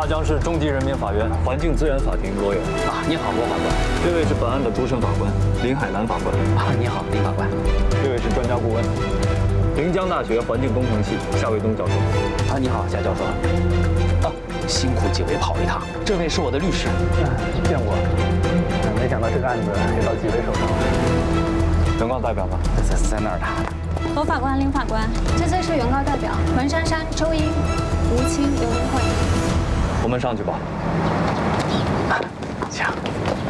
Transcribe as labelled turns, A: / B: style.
A: 大江市中级人民法院环境资源法庭罗勇。
B: 啊，你好，罗法官。
A: 这位是本案的主审法官林海南法官。
B: 啊，你好，林法官。
A: 这位是专家顾问，临江大学环境工程系夏卫东教授。
B: 啊，你好，夏教授。啊，辛苦几位跑一趟。这位是我的律师。
C: 见过。没想到这个案子也到几位手上了。
A: 原告代表呢？
B: 在那儿呢。
D: 罗法官、林法官，这次是原告代表文珊珊、周英、吴清、刘明慧。
A: 我们上去吧。
B: 请。